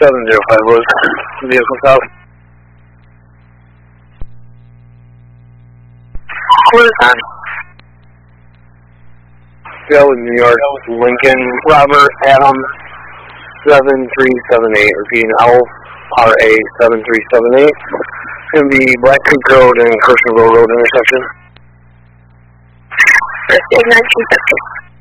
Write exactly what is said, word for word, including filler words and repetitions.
seven zero five was vehicle south. What is that? Yeah, with New York, Lincoln, Robert, Adam, seven three seven eight. Repeating, L R A seven three seven eight. It's going to be Black Creek Road and Kirshnerville Road intersection. First aid nineteen fifty.